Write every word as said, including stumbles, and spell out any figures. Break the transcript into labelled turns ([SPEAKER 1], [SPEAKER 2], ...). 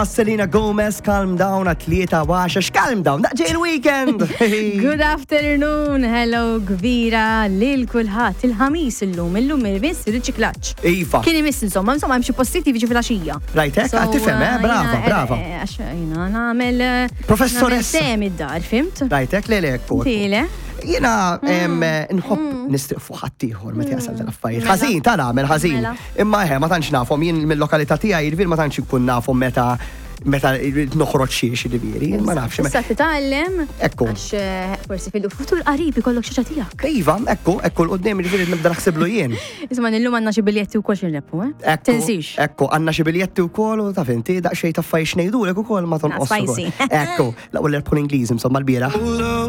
[SPEAKER 1] Selena Gomez, calm down at tlieta waxax, calm down, daqġej il-weekend.
[SPEAKER 2] Good afternoon, hello Gvira, lil kulħadd il-ħamis illum, illum il-miss riċiklaċ.
[SPEAKER 1] Iva.
[SPEAKER 2] Kien imiss insomma, insomma hemm xi postittivi ġi fil-għaxija.
[SPEAKER 1] Rajtek, għad tifhem, eh? Brava, brava.
[SPEAKER 2] Għax jina nagħmel
[SPEAKER 1] Professoressa.
[SPEAKER 2] Sem id-dar, fimt?
[SPEAKER 1] Rajtek, lele ekku.
[SPEAKER 2] Tile.
[SPEAKER 1] Jina nħobb nistriq fuq ħaddieħor meta jasal tal-affarijiet. Ħażin tal għamel ħażin. Imma eħe ma tantx nafhom jien mill-lokalità tiegħi jirvil ma tantx ikun nafhom meta meta noħroġ xi xidiviri, ma nafx.
[SPEAKER 2] Issa titgħallem.
[SPEAKER 1] Ekku.
[SPEAKER 2] Għax forsi fil-futur qarib ikollok xi tiegħek.
[SPEAKER 1] Iva, ekku, ekku l-qudiem jiġifieri nibda naħsiblu jien.
[SPEAKER 2] Isma' illum għandna xi biljetti wkoll xinrebħu, eh? Tinsix.
[SPEAKER 1] Ekku, għandna xi biljetti wkoll u taf inti daqsxejn ta' affarijiet ngħidulek ukoll ma tonqos.
[SPEAKER 2] Spicy.
[SPEAKER 1] Ekku, l-ewwel erbħu Ingliż insomma l-bieraħ.